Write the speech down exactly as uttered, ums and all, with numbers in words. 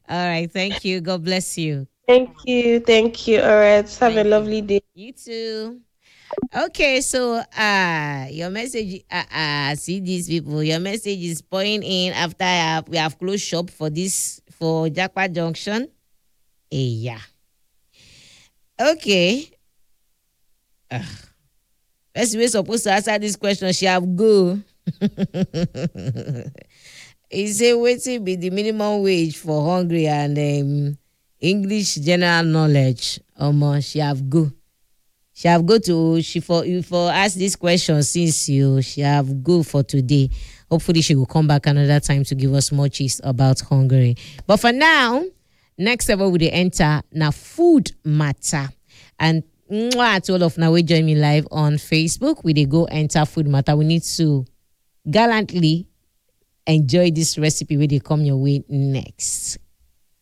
All right. Thank you. God bless you. Thank you. Thank you. All right. Have a Thank you. lovely day. You too. Okay, so uh your message uh, uh see these people. Your message is pouring in after I have, we have closed shop for this for Jakpa Junction. Eh, yeah. Okay. First we supposed to answer this question. She have go. He say wetin be the minimum wage for hungry and um, English general knowledge. Omo, she have go. She have go to she for you for ask this question since you she have go for today. Hopefully she will come back another time to give us more gist about Hungary. But for now, next level we dey enter na food matter. And mwah, to all of now we join me live on Facebook. We dey go enter food matter. We need to gallantly enjoy this recipe where they come your way next.